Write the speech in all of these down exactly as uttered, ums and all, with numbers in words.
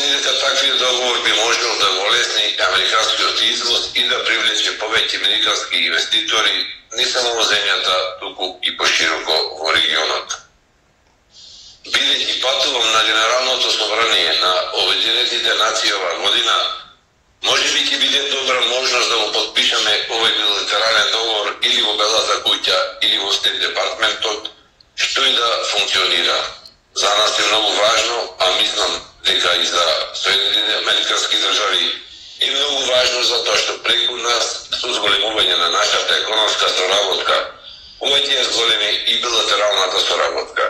Мислим дека таквиот договор би можел да го олесни американскиот извоз и да привлече повеќе американски инвеститори не само во земјата, туку и пошироко во регионот. Бидејќи патувам на Генералното собрание на Обединетите нации ова година, може би ќе биде добра можност да го подпишеме овој билатерален договор или во Белата куќа, или во Стейт департментот, што и да функционира. За нас е многу важно, а мислам дека и за Соединените американски држави е многу важно затоа што преку нас со зголемување на нашата економска соработка, овој зголеми и билатералната соработка.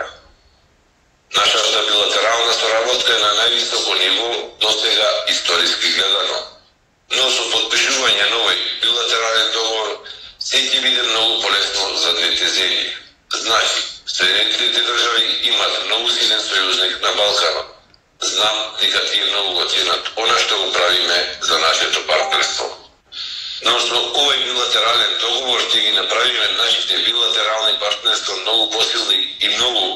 Нашата билатерална соработка е на највисоко ниво до сега историски гледано, но со подпишување на овој билатерален договор се ќе биде многу полесно за двете земји. Значи, Соединетите држави имат многу силен сојузник на Балканот. Знам дека тие многу го ценат она што го правиме за нашето партнерство. Но со овој билатерален договор ќе ги направиме нашите билатерални партнерства многу посилни и многу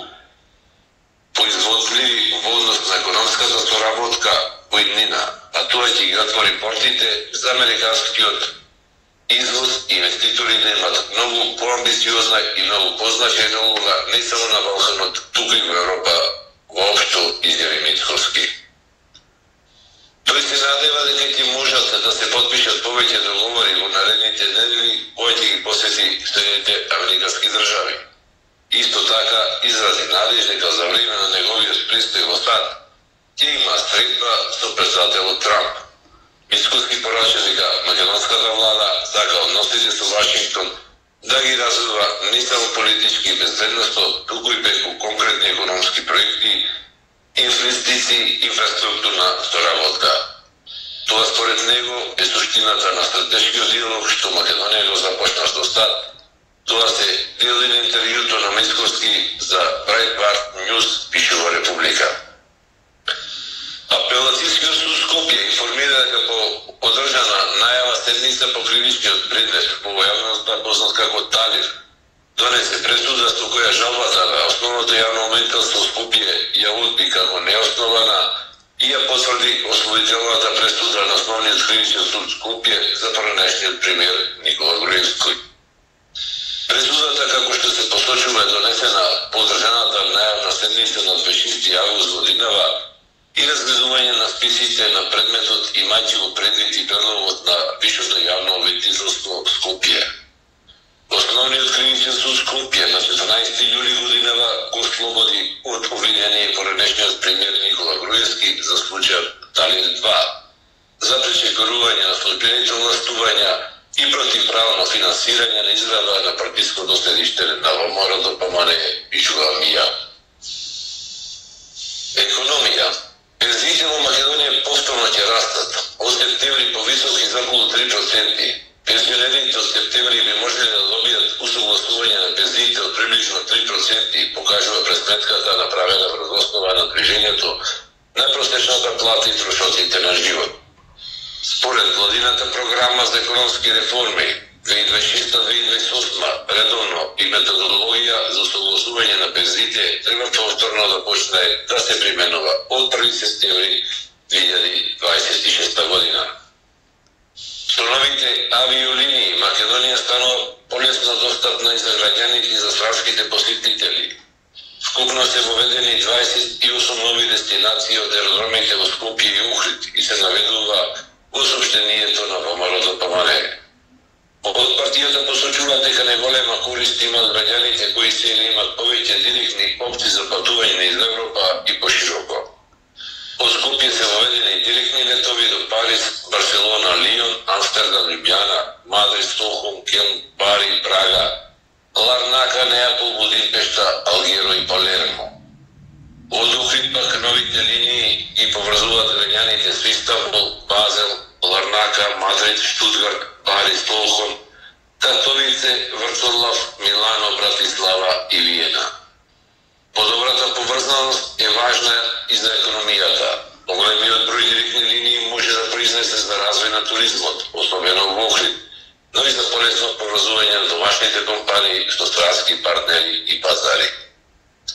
производливи во однос на економската соработка во иднина, а тоа ќе ги отвори портите за американскиот извоз и инвеститори да имат многу поамбициозна и многу позначајна улога не само на Балканот, туку и во Европа воопшто, изјави Мицкоски. Тој се надева дека ќе можат да се подпишат повеќе договори во наредните недели, кои ќе ги посети Соединените американски држави. Исто така изрази надеж дека за време на неговиот престој во САД ќе има средба со претседателот Трамп. Мицкоски порача дека македонската влада сака односите со Вашингтон да ги развива не само политички и безбедносно, туку и преку конкретни економски проекти, инвестиции, инфраструктурна соработка. Тоа според него е суштината на стратешкиот диалог што Македонија го започна со САД. Тоа се дели на интервјуто на Мицкоски за Breitbart News, пишува Република. Апелацијскиот суд Скопје информира дека по одржана најава седница по кривичниот предмет во јавноста познат како Талир донесе пресуда со која жалбата на основното јавно обвинителство Скопје ја одби како неоснована и ја потврди освободителната пресуда на основниот кривичен суд Скопје за поранешниот премиер Никола Груевски. Пресудата, како што се посочува, е донесена по одржаната најавна седница на дваесет и шести август годинава и разгледување на списите на предметот имајќи го предвид и предлогот на Висшето јавно обвинителство Скопје. Основниот кривичен суд Скопје на четрнаесети јули годинава го слободи од обвинение поранешниот премиер Никола Груевски за случајот Талир два, за пречекорување на службените властувања и противправно финансирање на изграда на партиското седиште на ВМРО д П М Н, пишува МИА. Економија. Пензиите во Македонија повторно ќе растат. Од септември повисоки за околу три проценти. Пензионерите од септември би можеле да добијат усогласување на пензиите од приближно три проценти, покажува пресметката направена врз основа на движењето на просечната плата и трошоците на живот. Според владината програма за економски реформи две илјади дваесет и шеста - две илјади дваесет и осма редовно и методологија за усогласување на пензиите треба повторно да почне да се применува од први септември две илјади дваесет и шеста година. Со новите авиолинии Македонија станува полесно достапна и за граѓаните и за странските посетители. Вкупно се воведени дваесет и осум нови дестинации од аеродромите во Скопје и Охрид и се наведува во сообщението на ВМРО д П М Н. Од партијата посочува дека најголема корист имаат граѓаните кои се или имаат повеќе директни опции за патување низ Европа и пошироко. Од Скопје се воведени директни летови до Париз, Барселона, Лион, Амстердам, Лјубљана, Мадрид, Стокхолм, Келн, Бари, Прага, Ларнака, Неапол, Будимпешта, Алгеро и Палермо. Од Охрид пак новите линии ги поврзуваат граѓаните со Истанбул, Базел, Ларнака, Мадрид, Штутгарт, Бари, Стокхолм, Катовице, Врцлав, Милано, Братислава и Виена. Подобрата поврзаност е важна и за економијата. Големиот број директни линии може да произнесе за развој на туризмот, особено во Охрид, но и за полесно поврзување на домашните компании со странски партнери и пазари.